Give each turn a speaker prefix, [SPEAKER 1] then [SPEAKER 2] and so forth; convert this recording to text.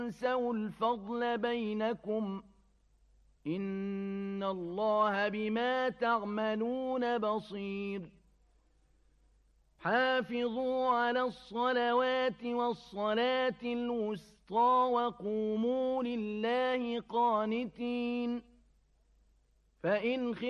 [SPEAKER 1] تنسوا الفضل بينكم إن الله بما تعملون بصير حافظوا على الصلوات والصلاة الوسطى وقوموا لله قانتين فإن